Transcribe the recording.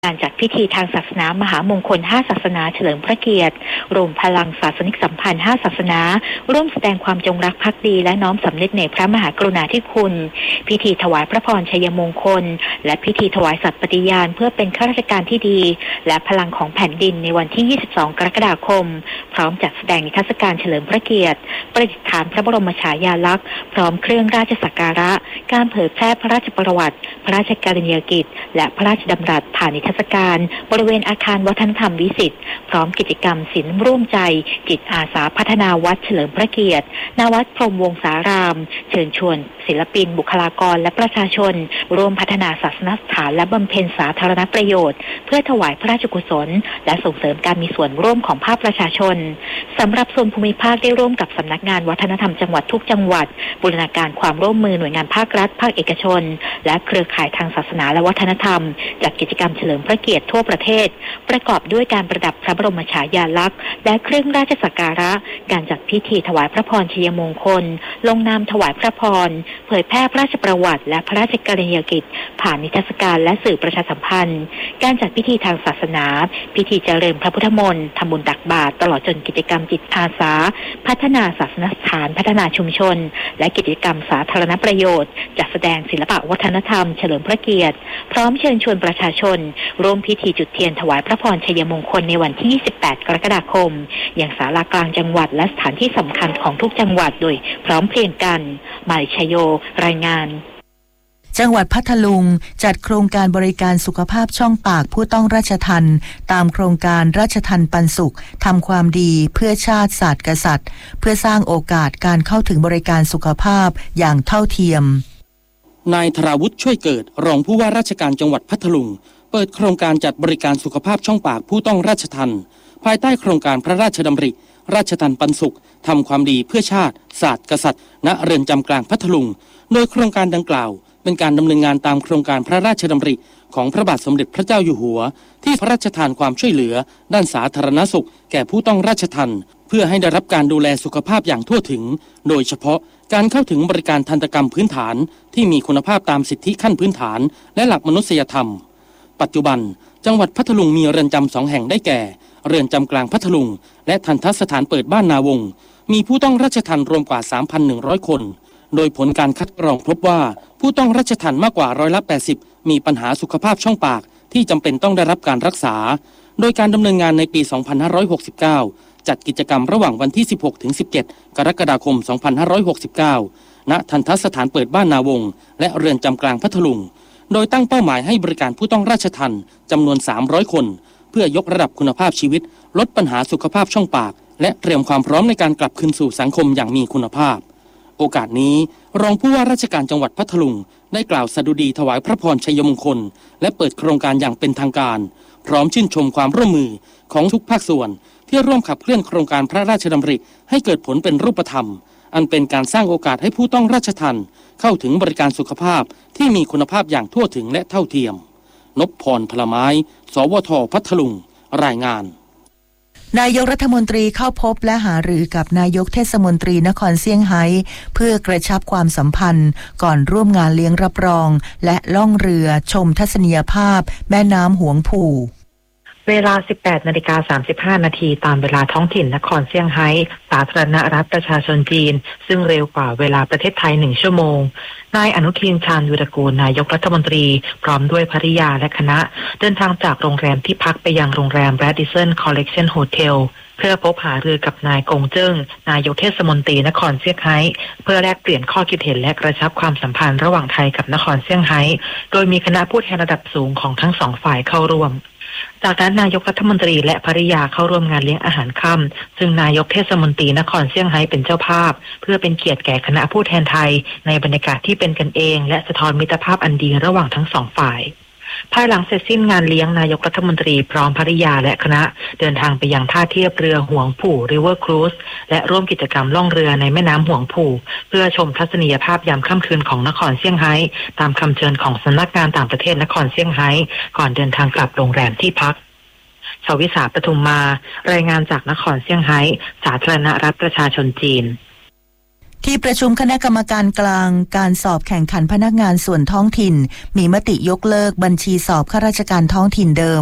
การจัดพิธีทางศาสนามหามงคล5ศาสนาเฉลิมพระเกียรติรวมพลังศาสนิกสัมพันธ์5ศาสนาร่วมแสดงความจงรักภักดีและน้อมสำนึกในพระมหากรุณาธิคุณพิธีถวายพระพรชัยมงคลและพิธีถวายสัตย์ปฏิญาณเพื่อเป็นข้าราชการที่ดีและพลังของแผ่นดินในวันที่22กรกฎาคมพร้อมจัดแสดงนิทรรศการเฉลิมพระเกียรติประดิษฐานพระบรมฉายาลักษณ์พร้อมเครื่องราชสักการะการเผยแพร่พระราชประวัติพระราชกรณียกิจและพระราชดำรัสผ่านนิทรรศการบริเวณอาคารวัฒนธรรมวิสิตพร้อมกิจกรรมศิลป์ร่วมใจจิตอาสาพัฒนาวัดเฉลิมพระเกียรติณวัดพรหมวงศารามเชิญชวนศิลปินบุคลากรและประชาชนร่วมพัฒนาศาสนสถานและบำเพ็ญสาธารณประโยชน์เพื่อถวายพระราชกุศลและส่งเสริมการมีส่วนร่วมของภาคประชาชนสำหรับส่วนภูมิภาคได้ร่วมกับสำนักงานวัฒนธรรมจังหวัดทุกจังหวัดบูรณาการความร่วมมือหน่วยงานภาครัฐภาคเอกชนและเครือข่ายทางศาสนาและวัฒนธรรมจัดกิจกรรมเฉลิมพระเกียรติทั่วประเทศประกอบด้วยการประดับพระบรมฉายาลักษณ์และเครื่องราชสักการะการจัดพิธีถวายพระพรชัยมงคลลงนามถวายพระพรเผยแพร่พระราชประวัติและพระราชกรณียกิจผ่านนิทรรศการและสื่อประชาสัมพันธ์การจัดพิธีทางศาสนาพิธีเจริญพระพุทธมนต์ทำบุญตักบาตรตลอดจนกิจกรรมจิตอาสาพัฒนาศาสนสถานพัฒนาชุมชนและกิจกรรมสาธารณประโยชน์จัดแสดงศิลปะวัฒนธรรมเฉลิมพระเกียรติพร้อมเชิญชวนประชาชนร่วมพิธีจุดเทียนถวายพระพรชัยมงคลในวันที่28กรกฎาคมอย่างศาลากลางจังหวัดและสถานที่สำคัญของทุกจังหวัดโดยพร้อมเพรียงกันมาริชโยรายงานจังหวัดพัทลุงจัดโครงการบริการสุขภาพช่องปากผู้ต้องราชทัณฑ์ตามโครงการราชทัณฑ์ปันสุขทำความดีเพื่อชาติศาสตร์กษัตริย์เพื่อสร้างโอกาสการเข้าถึงบริการสุขภาพอย่างเท่าเทียมนายธราวุฒิช่วยเกิดรองผู้ว่าราชการจังหวัดพัทลุงเปิดโครงการจัดบริการสุขภาพช่องปากผู้ต้องราชทัณฑ์ภายใต้โครงการพระราชดำริราชทัณฑ์ปันสุขทำความดีเพื่อชาติศาสตร์กษัตริย์ณเรือนจำกลางพัทลุงโดยโครงการดังกล่าวเป็นการดำเนินงานตามโครงการพระราชดำริของพระบาทสมเด็จพระเจ้าอยู่หัวที่พระราชทานความช่วยเหลือด้านสาธารณสุขแก่ผู้ต้องราชทัณฑ์เพื่อให้ได้รับการดูแลสุขภาพอย่างทั่วถึงโดยเฉพาะการเข้าถึงบริการทันตกรรมพื้นฐานที่มีคุณภาพตามสิทธิขั้นพื้นฐานและหลักมนุษยธรรมปัจจุบันจังหวัดพัทลุงมีเรือนจำ2แห่งได้แก่เรือนจำกลางพัทลุงและทันตสถานเปิดบ้านนาวงมีผู้ต้องราชทัณฑ์รวมกว่า 3,100 คนโดยผลการคัดกรองพบว่าผู้ต้องราชทัณฑ์มากกว่า80%มีปัญหาสุขภาพช่องปากที่จำเป็นต้องได้รับการรักษาโดยการดำเนินงานในปี 2569 จัดกิจกรรมระหว่างวันที่ 16-17 กรกฎาคม 2569 ณ ทันตสถานเปิดบ้านนาวงและเรือนจำกลางพัทลุงโดยตั้งเป้าหมายให้บริการผู้ต้องราชทัณฑ์จำนวน 300 คนเพื่อยกระดับคุณภาพชีวิตลดปัญหาสุขภาพช่องปากและเตรียมความพร้อมในการกลับคืนสู่สังคมอย่างมีคุณภาพโอกาสนี้รองผู้ว่าราชการจังหวัดพัทลุงได้กล่าวสดุดีถวายพระพรชัยมงคลและเปิดโครงการอย่างเป็นทางการพร้อมชื่นชมความร่วมมือของทุกภาคส่วนที่ร่วมขับเคลื่อนโครงการพระราชดำริให้เกิดผลเป็นรูปธรรมอันเป็นการสร้างโอกาสให้ผู้ต้องราชทัณฑ์เข้าถึงบริการสุขภาพที่มีคุณภาพอย่างทั่วถึงและเท่าเทียมนพพรพลไม้สวท.พัทลุงรายงานนายกรัฐมนตรีเข้าพบและหารือกับนายกเทศมนตรีนครเซี่ยงไฮ้เพื่อกระชับความสัมพันธ์ก่อนร่วมงานเลี้ยงรับรองและล่องเรือชมทัศนียภาพแม่น้ำหวงผู่เวลา 18:35 นาทีตามเวลาท้องถิ่นนครเซี่ยงไฮ้สาธารณรัฐประชาชนจีนซึ่งเร็วกว่าเวลาประเทศไทย1 ชั่วโมงนายอนุทินชาญวีรกูลนายกรัฐมนตรีพร้อมด้วยภริยาและคณะเดินทางจากโรงแรมที่พักไปยังโรงแรม Radisson Collection Hotel เพื่อพบหารือกับนายกงเจิ้งนายกเทศมนตรีนครเซี่ยงไฮ้เพื่อแลกเปลี่ยนข้อคิดเห็นและกระชับความสัมพันธ์ระหว่างไทยกับนครเซี่ยงไฮ้โดยมีคณะผู้แทนระดับสูงของทั้งสองฝ่ายเข้าร่วมจากนั้นนายกรัฐมนตรีและภริยาเข้าร่วมงานเลี้ยงอาหารค่ำซึ่งนายกเทศมนตรีนครเซี่ยงไฮ้เป็นเจ้าภาพเพื่อเป็นเกียรติแก่คณะผู้แทนไทยในบรรยากาศที่เป็นกันเองและสะท้อนมิตรภาพอันดีระหว่างทั้งสองฝ่ายภายหลังเสร็จสิ้นงานเลี้ยงนายกรัฐมนตรีพร้อมภริยาและคณะเดินทางไปยังท่าเทียบเรือหวงผู่ River Cruise และร่วมกิจกรรมล่องเรือในแม่น้ำหวงผู่เพื่อชมทัศนียภาพยามค่ำคืนของนครเซี่ยงไฮ้ตามคำเชิญของสำนักงานต่างประเทศนครเซี่ยงไฮ้ก่อนเดินทางกลับโรงแรมที่พักชวิสาปทุมมารายงานจากนครเซี่ยงไฮ้สาธารณรัฐประชาชนจีนที่ประชุมคณะกรรมการกลางการสอบแข่งขันพนักงานส่วนท้องถิ่นมีมติยกเลิกบัญชีสอบข้าราชการท้องถิ่นเดิม